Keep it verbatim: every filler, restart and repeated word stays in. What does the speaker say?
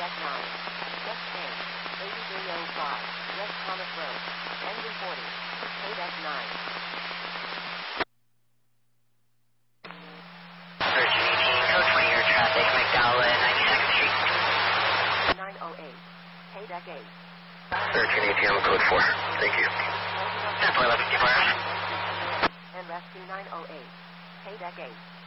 Deck nine. Deck ten. eighty-three oh five. West Thomas Road. Engine forty. K-Deck nine. Virgin eighteen, code twenty air traffic, McDowell, ninety-second Street. nine oh eight. K-Deck eight. Virgin eighteen, I'm code four. Thank you. ten four eleven, keep our And rescue nine oh eight. K-Deck eight.